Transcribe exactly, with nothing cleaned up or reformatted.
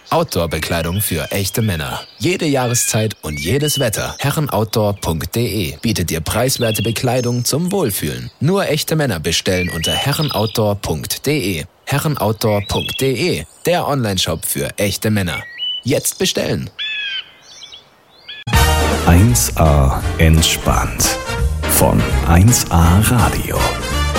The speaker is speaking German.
Outdoor-Bekleidung für echte Männer. Jede Jahreszeit und jedes Wetter. herrenoutdoor punkt de bietet dir preiswerte Bekleidung zum Wohlfühlen. Nur echte Männer bestellen unter herrenoutdoor punkt de. herrenoutdoor punkt de, der Onlineshop für echte Männer. Jetzt bestellen. eins A entspannt von eins A Radio.